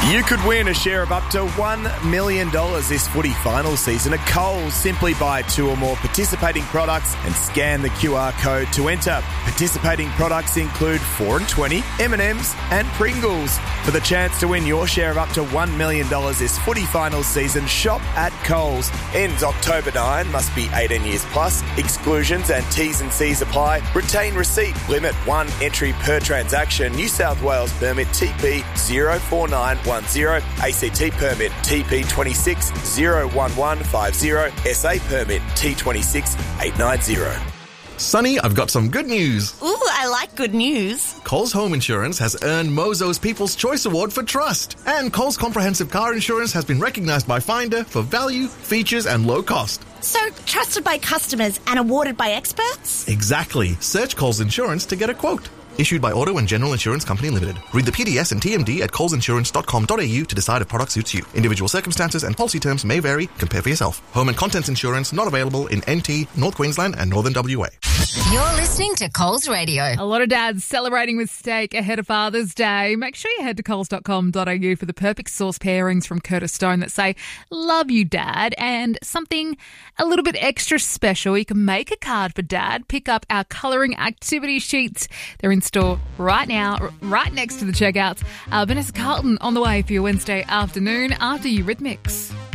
You could win a share of up to $1 million this footy final season at Coles. Simply buy 2 or more participating products and scan the QR code to enter. Participating products include 4 and 20, M&M's and Pringles. For the chance to win your share of up to $1 million this footy final season, shop at Coles. Ends October 9, must be 18 years plus. Exclusions and T's and C's apply. Retain receipt. Limit 1 entry per transaction. New South Wales permit TP 04910. ACT permit TP 26 01150. SA permit T26 890. Sonny, I've got some good news. Ooh, I like good news. Coles Home Insurance has earned Mozo's People's Choice Award for trust. And Coles Comprehensive Car Insurance has been recognised by Finder for value, features and low cost. So, trusted by customers and awarded by experts? Exactly. Search Coles Insurance to get a quote. Issued by Auto and General Insurance Company Limited. Read the PDS and TMD at colesinsurance.com.au to decide if product suits you. Individual circumstances and policy terms may vary. Compare for yourself. Home and contents insurance not available in NT, North Queensland and Northern WA. You're listening to Coles Radio. A lot of dads celebrating with steak ahead of Father's Day. Make sure you head to coles.com.au for the perfect sauce pairings from Curtis Stone that say, love you, Dad, and something a little bit extra special. You can make a card for Dad. Pick up our colouring activity sheets. They're in store right now, right next to the checkouts. Vanessa Carlton on the way for your Wednesday afternoon after Eurythmics.